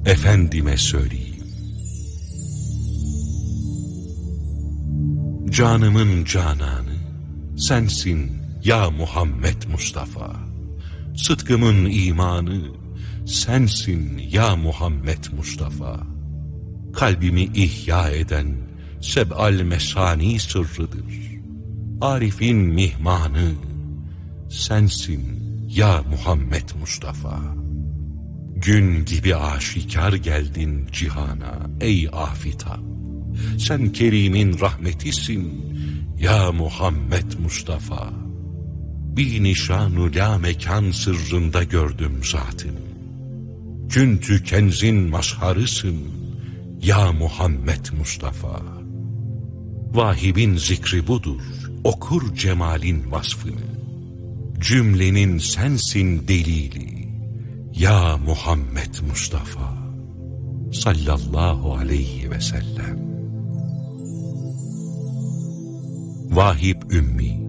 efendime söyleyeyim. Canımın cananı sensin ya Muhammed Mustafa. Sıdkımın imanı sensin ya Muhammed Mustafa. Kalbimi ihya eden seb'al mesani sırrıdır. Arif'in mihmanı sensin ya Muhammed Mustafa. Gün gibi aşikar geldin cihana ey afitap. Sen Kerim'in rahmetisin ya Muhammed Mustafa. Bir nişan-ı la mekan sırrında gördüm zatını. Küntü kenzin mazharısın ya Muhammed Mustafa. Vahibin zikri budur, okur cemalin vasfını. Cümlenin sensin delili ya Muhammed Mustafa sallallahu aleyhi ve sellem. Vahib Ümmi